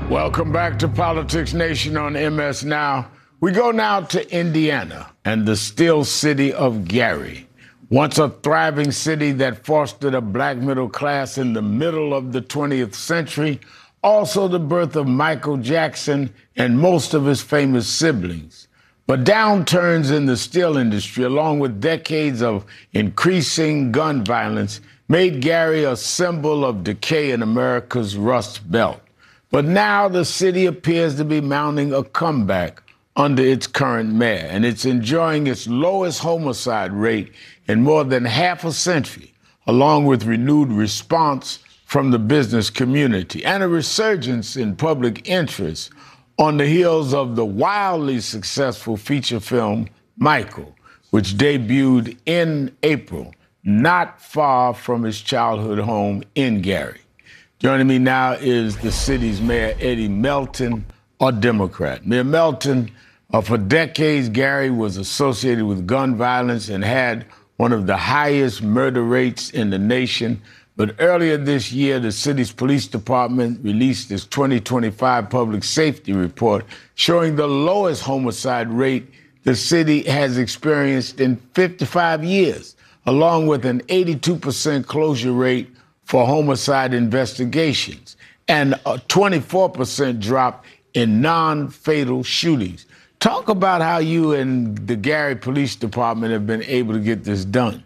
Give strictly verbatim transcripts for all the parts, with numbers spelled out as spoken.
Welcome back to Politics Nation on M S Now. We go now to Indiana and the steel city of Gary. Once a thriving city that fostered a black middle class in the middle of the twentieth century, also the birth of Michael Jackson and most of his famous siblings. But downturns in the steel industry, along with decades of increasing gun violence, made Gary a symbol of decay in America's Rust Belt. But now the city appears to be mounting a comeback under its current mayor, and it's enjoying its lowest homicide rate in more than half a century, along with renewed response from the business community and a resurgence in public interest on the heels of the wildly successful feature film Michael, which debuted in April, not far from his childhood home in Gary. Joining me now is the city's mayor, Eddie Melton, a Democrat. Mayor Melton, uh, for decades, Gary was associated with gun violence and had one of the highest murder rates in the nation. But earlier this year, the city's police department released its twenty twenty-five public safety report showing the lowest homicide rate the city has experienced in fifty-five years, along with an eighty-two percent closure rate for homicide investigations and a twenty-four percent drop in non-fatal shootings. Talk about how you and the Gary Police Department have been able to get this done.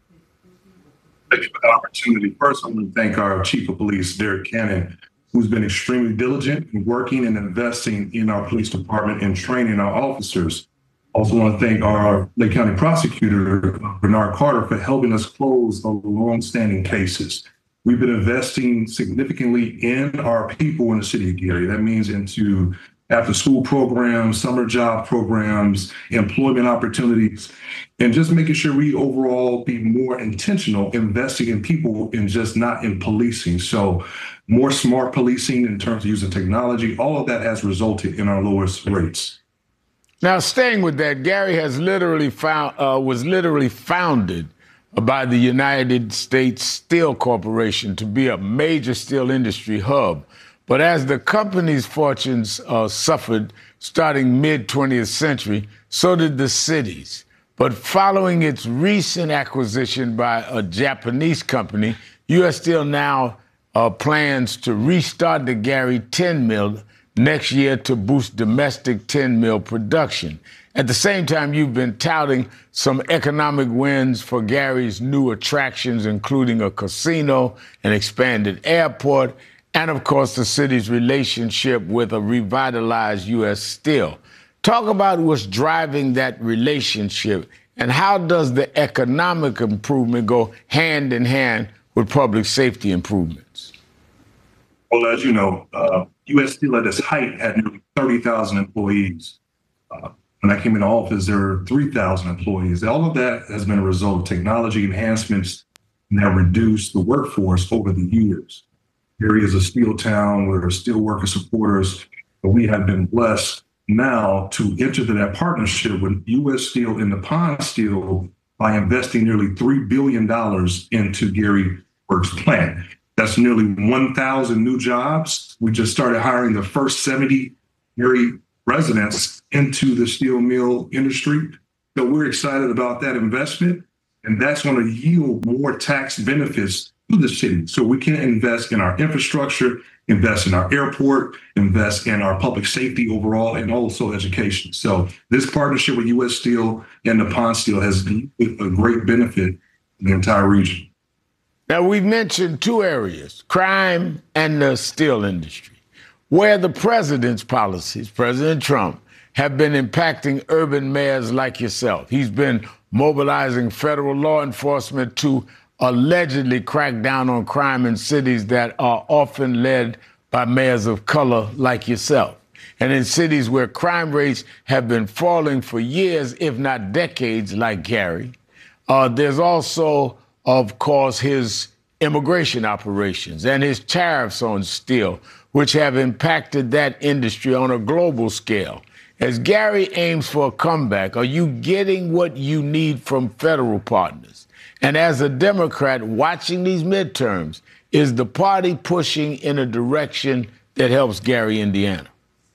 Thank you for the opportunity. First, I want to thank our Chief of Police, Derek Cannon, who's been extremely diligent in working and investing in our police department and training our officers. Also want to thank our Lake County prosecutor, Bernard Carter, for helping us close the long-standing cases. We've been investing significantly in our people in the city of Gary. That means into after-school programs, summer job programs, employment opportunities, and just making sure we overall be more intentional investing in people and just not in policing. So more smart policing in terms of using technology, all of that has resulted in our lowest rates. Now, staying with that, Gary has literally found, uh, was literally founded by the United States Steel Corporation to be a major steel industry hub. But as the company's fortunes uh, suffered starting mid-twentieth century, so did the city's. But following its recent acquisition by a Japanese company, U S Steel now uh, plans to restart the Gary tin mill next year to boost domestic tin mill production. At the same time, you've been touting some economic wins for Gary's new attractions, including a casino, an expanded airport, and, of course, the city's relationship with a revitalized U S Steel. Talk about what's driving that relationship, and how does the economic improvement go hand in hand with public safety improvements? Well, as you know, uh, U S Steel at its height had nearly thirty thousand employees. Uh, When I came into office, there were three thousand employees. All of that has been a result of technology enhancements that reduced the workforce over the years. Gary is a steel town. We're steel worker supporters, but we have been blessed now to enter into that partnership with U S Steel and Nippon Steel by investing nearly three billion dollars into Gary Works plant. That's nearly one thousand new jobs. We just started hiring the first seventy Gary residents into the steel mill industry. So we're excited about that investment, and that's going to yield more tax benefits to the city. So we can invest in our infrastructure, invest in our airport, invest in our public safety overall, and also education. So this partnership with U S Steel and Nippon Steel has been a great benefit in the entire region. Now, we've mentioned two areas, crime and the steel industry, where the president's policies, President Trump, have been impacting urban mayors like yourself. He's been mobilizing federal law enforcement to allegedly crack down on crime in cities that are often led by mayors of color like yourself. And in cities where crime rates have been falling for years, if not decades, like Gary, uh, there's also, of course, his immigration operations and his tariffs on steel, which have impacted that industry on a global scale. As Gary aims for a comeback, are you getting what you need from federal partners? And as a Democrat watching these midterms, is the party pushing in a direction that helps Gary, Indiana?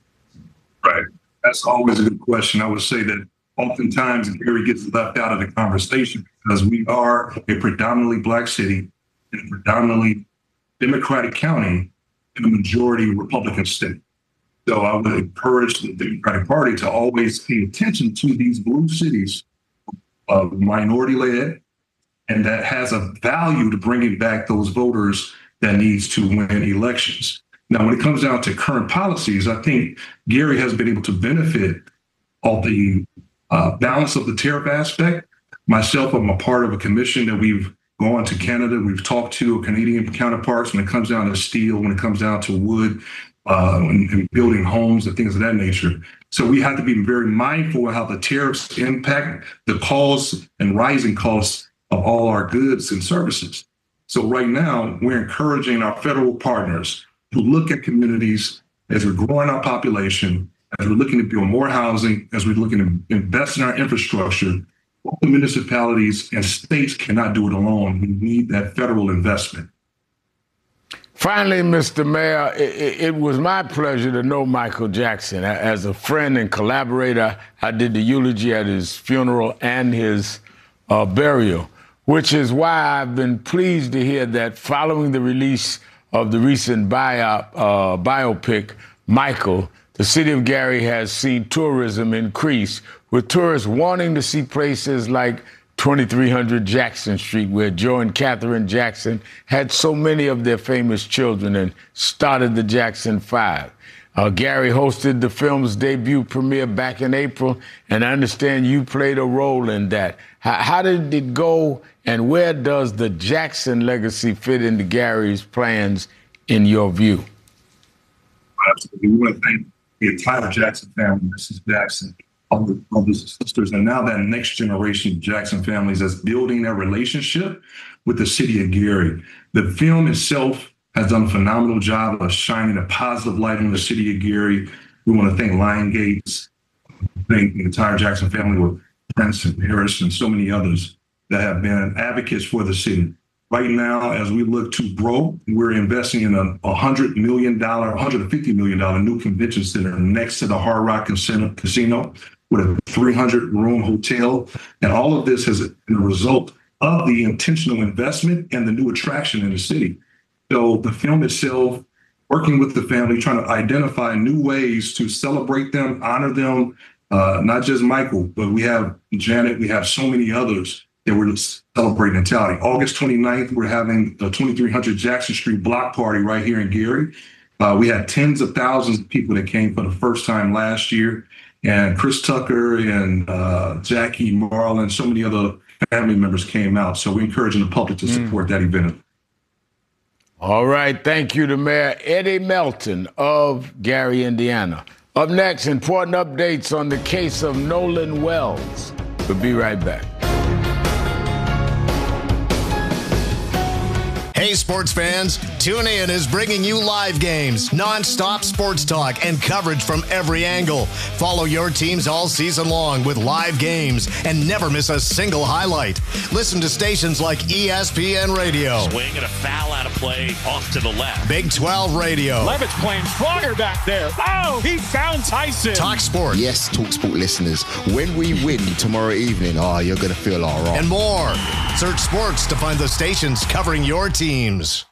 Right. That's always a good question. I would say that oftentimes Gary gets left out of the conversation because we are a predominantly Black city in a predominantly Democratic county in a majority Republican state. So I would encourage the Democratic Party to always pay attention to these blue cities, uh, minority-led, and that has a value to bringing back those voters that needs to win elections. Now, when it comes down to current policies, I think Gary has been able to benefit of the uh, balance of the tariff aspect. Myself, I'm a part of a commission that we've gone to Canada. We've talked to Canadian counterparts when it comes down to steel, when it comes down to wood, uh, and, and building homes and things of that nature. So we have to be very mindful of how the tariffs impact the costs and rising costs of all our goods and services. So right now, we're encouraging our federal partners to look at communities as we're growing our population, as we're looking to build more housing, as we're looking to invest in our infrastructure. The municipalities and states cannot do it alone. We need that federal investment. Finally, Mister Mayor, it, it was my pleasure to know Michael Jackson. As a friend and collaborator, I did the eulogy at his funeral and his uh, burial, which is why I've been pleased to hear that following the release of the recent biop, uh, biopic, Michael, the city of Gary has seen tourism increase, with tourists wanting to see places like twenty-three hundred Jackson Street, where Joe and Catherine Jackson had so many of their famous children and started the Jackson Five. Uh, Gary hosted the film's debut premiere back in April, and I understand you played a role in that. How, how did it go, and where does the Jackson legacy fit into Gary's plans, in your view? Absolutely. We want to thank the entire Jackson family, Missus Jackson, all the brothers and sisters, and now that next generation of Jackson families that's building their relationship with the city of Gary. The film itself has done a phenomenal job of shining a positive light on the city of Gary. We want to thank Lion Gates, thank the entire Jackson family with Prince and Harris and so many others that have been advocates for the city. Right now, as we look to grow, we're investing in a one hundred million dollars, one hundred fifty million dollars new convention center next to the Hard Rock Casino with a three hundred room hotel. And all of this has been a result of the intentional investment and the new attraction in the city. So the film itself, working with the family, trying to identify new ways to celebrate them, honor them, uh, not just Michael, but we have Janet, we have so many others that we're celebrating in Tally. August twenty-ninth, we're having the twenty-three hundred Jackson Street block party right here in Gary. Uh, we had tens of thousands of people that came for the first time last year. And Chris Tucker and uh, Jackie Marlin, so many other family members came out. So we're encouraging the public to support mm. that event. All right. Thank you to Mayor Eddie Melton of Gary, Indiana. Up next, important updates on the case of Nolan Wells. We'll be right back. Hey, sports fans, TuneIn is bringing you live games, nonstop sports talk, and coverage from every angle. Follow your teams all season long with live games and never miss a single highlight. Listen to stations like E S P N Radio. Swing and a foul out of play off to the left. Big twelve Radio. Levitt's playing stronger back there. Oh, he found Tyson. Talk Sport. Yes, Talk Sport listeners, when we win tomorrow evening, oh, you're going to feel all right. And more. Search sports to find the stations covering your teams.